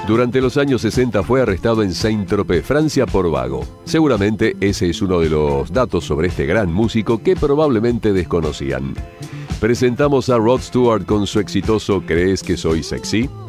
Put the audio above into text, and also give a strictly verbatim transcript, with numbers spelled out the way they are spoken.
Durante los años sesenta fue arrestado en Saint-Tropez, Francia, por vago. Seguramente ese es uno de los datos sobre este gran músico que probablemente desconocían. Presentamos a Rod Stewart con su exitoso ¿Crees que soy sexy?